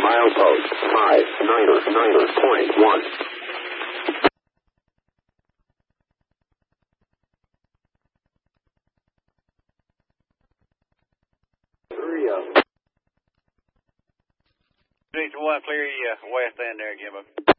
Milepost 599.1. One clear west end there, Jimbo.